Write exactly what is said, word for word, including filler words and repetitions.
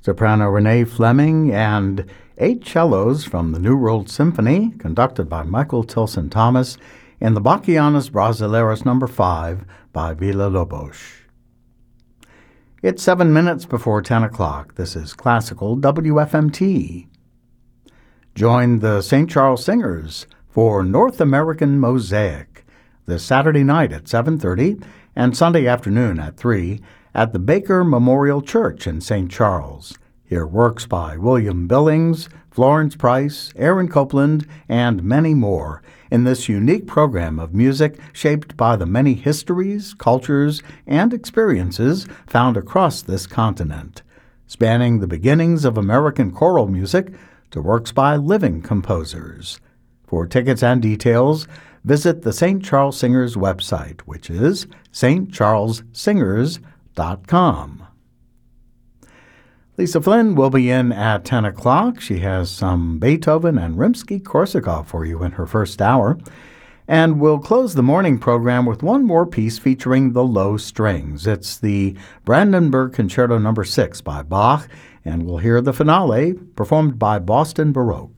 soprano Renee Fleming, and eight cellos from the New World Symphony, conducted by Michael Tilson Thomas, in the Bachianas Brasileiras number five by Villa-Lobos. It's seven minutes before ten o'clock. This is Classical W F M T. Join the Saint Charles Singers for North American Mosaic this Saturday night at seven thirty and Sunday afternoon at three at the Baker Memorial Church in Saint Charles. Hear works by William Billings, Florence Price, Aaron Copland, and many more in this unique program of music shaped by the many histories, cultures, and experiences found across this continent, spanning the beginnings of American choral music to works by living composers. For tickets and details, visit the Saint Charles Singers website, which is st charles singers dot com. Lisa Flynn will be in at ten o'clock. She has some Beethoven and Rimsky-Korsakov for you in her first hour. And we'll close the morning program with one more piece featuring the low strings. It's the Brandenburg Concerto number six by Bach, and we'll hear the finale performed by Boston Baroque.